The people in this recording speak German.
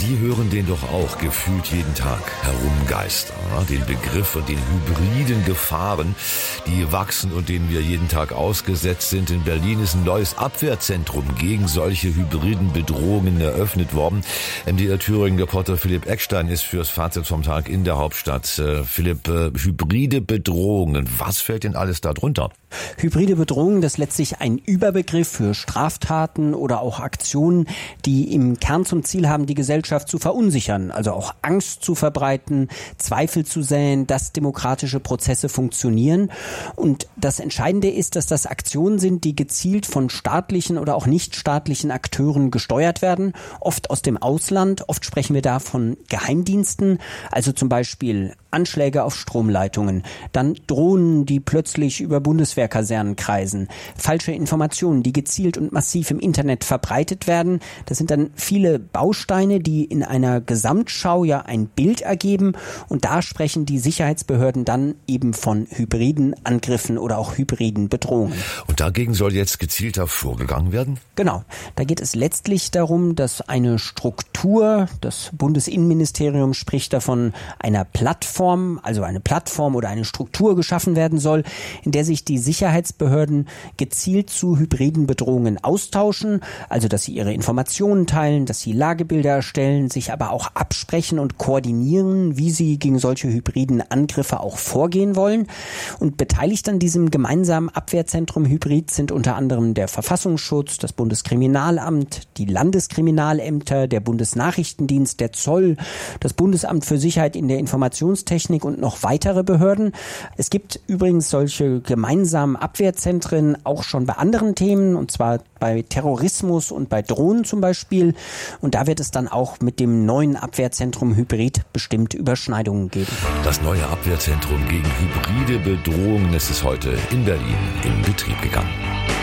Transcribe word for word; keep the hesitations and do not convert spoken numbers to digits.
Sie hören den doch auch gefühlt jeden Tag herumgeistern. Den Begriff und den hybriden Gefahren, die wachsen und denen wir jeden Tag ausgesetzt sind. In Berlin ist ein neues Abwehrzentrum gegen solche hybriden Bedrohungen eröffnet worden. M D R Thüringen-Reporter Philipp Eckstein ist fürs Fazit vom Tag in der Hauptstadt. Äh, Philipp, äh, hybride Bedrohungen, was fällt denn alles da drunter? Hybride Bedrohungen, das ist letztlich ein Überbegriff für Straftaten oder auch Aktionen, die im Kern zum Ziel haben, die Gesellschaft zu verunsichern, also auch Angst zu verbreiten, Zweifel zu säen, dass demokratische Prozesse funktionieren. Und das Entscheidende ist, dass das Aktionen sind, die gezielt von staatlichen oder auch nichtstaatlichen Akteuren gesteuert werden, oft aus dem Ausland. Oft sprechen wir da von Geheimdiensten, also zum Beispiel Anschläge auf Stromleitungen, dann Drohnen, die plötzlich über Bundeswehrkasernen kreisen, falsche Informationen, die gezielt und massiv im Internet verbreitet werden. Das sind dann viele Bausteine, die in einer Gesamtschau ja ein Bild ergeben, und da sprechen die Sicherheitsbehörden dann eben von hybriden Angriffen oder auch hybriden Bedrohungen. Und dagegen soll jetzt gezielter vorgegangen werden? Genau. Da geht es letztlich darum, dass eine Struktur, das Bundesinnenministerium spricht davon, einer Plattform, also eine Plattform oder eine Struktur geschaffen werden soll, in der sich die Sicherheitsbehörden gezielt zu hybriden Bedrohungen austauschen, also dass sie ihre Informationen teilen, dass sie Lagebilder erstellen, sich aber auch absprechen und koordinieren, wie sie gegen solche hybriden Angriffe auch vorgehen wollen. Und beteiligt an diesem gemeinsamen Abwehrzentrum Hybrid sind unter anderem der Verfassungsschutz, das Bundeskriminalamt, die Landeskriminalämter, der Bundesnachrichtendienst, der Zoll, das Bundesamt für Sicherheit in der Informationstechnik und noch weitere Behörden. Es gibt übrigens solche gemeinsamen Abwehrzentren auch schon bei anderen Themen, und zwar bei Terrorismus und bei Drohnen zum Beispiel. Und da wird es dann auch mit dem neuen Abwehrzentrum Hybrid bestimmt Überschneidungen geben. Das neue Abwehrzentrum gegen hybride Bedrohungen ist es heute in Berlin in Betrieb gegangen.